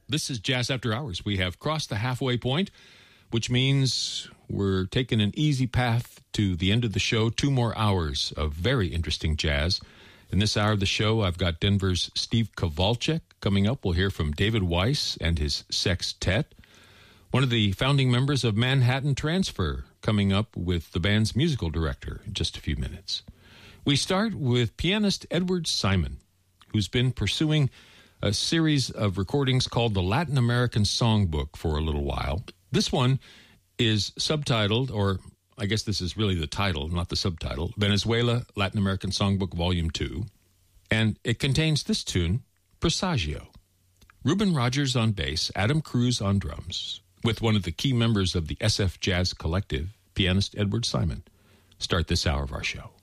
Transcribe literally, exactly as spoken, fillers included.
This is Jazz After Hours. We have crossed the halfway point, which means we're taking an easy path to the end of the show. Two more hours of very interesting jazz. In this hour of the show, I've got Denver's Steve Kowalczyk coming up. We'll hear from David Weiss and his sextet. One of the founding members of Manhattan Transfer coming up with the band's musical director in just a few minutes. We start with pianist Edward Simon, who's been pursuing a series of recordings called the Latin American Songbook for a little while. This one is subtitled, or I guess this is really the title, not the subtitle, Venezuela Latin American Songbook Volume two. And it contains this tune, Presagio. Ruben Rogers on bass, Adam Cruz on drums, with one of the key members of the S F Jazz Collective, pianist Edward Simon. Start this hour of our show.